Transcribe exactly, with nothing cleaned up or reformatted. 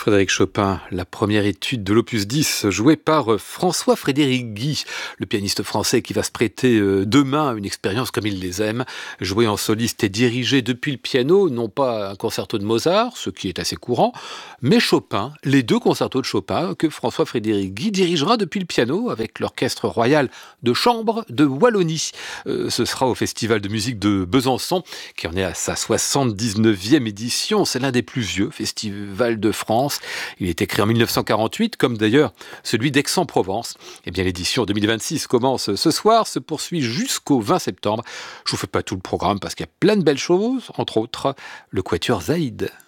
Frédéric Chopin, la première étude de l'opus dix, jouée par François-Frédéric Guy, le pianiste français qui va se prêter demain à une expérience comme il les aime, jouer en soliste et diriger depuis le piano, non pas un concerto de Mozart, ce qui est assez courant, mais Chopin, les deux concertos de Chopin que François-Frédéric Guy dirigera depuis le piano avec l'Orchestre royal de chambre de Wallonie. Euh, ce sera au Festival de musique de Besançon, qui en est à sa soixante-dix-neuvième édition. C'est l'un des plus vieux festivals de France. Il a été créé en mille neuf cent quarante-huit, comme d'ailleurs celui d'Aix-en-Provence. Eh bien, l'édition deux mille vingt-six commence ce soir, se poursuit jusqu'au vingt septembre. Je vous fais pas tout le programme parce qu'il y a plein de belles choses, entre autres le Quatuor Zaïd.